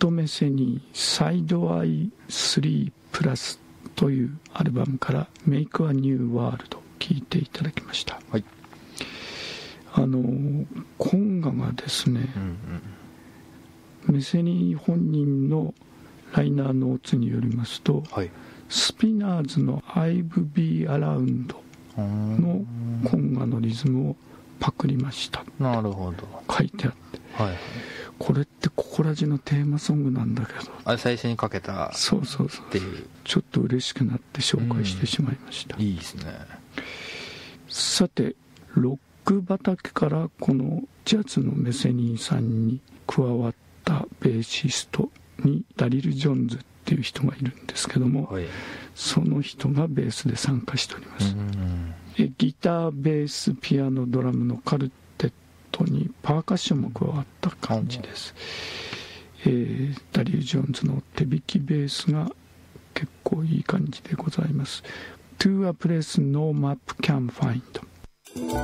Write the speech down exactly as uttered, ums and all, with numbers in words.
トメセニーサイドアイスリープラスというアルバムからメイクアニューワールド聴いていただきました。 はい、 あのコンガがですね、うんうん、メセニー本人のライナーノーツによりますと、はい、スピナーズの I've Be Around のコンガのリズムをパクりました。 なるほど。 書いてあって、はいはい、これってココラジのテーマソングなんだけど、 あれ最初にかけたそうそうそうっていうちょっと嬉しくなって紹介してしまいました。 うん、いいですね。 さてロック畑からこのジャズのメセニーさんに加わったベーシストにダリル・ジョーンズっていう人がいるんですけども、はい、その人がベースで参加しております。うんえギター、ベース、ピアノ、ドラムのカルテットにパーカッションも加わった感じです。えー、ダリル・ジョーンズの手弾きベースが結構いい感じでございます。To a place no map can find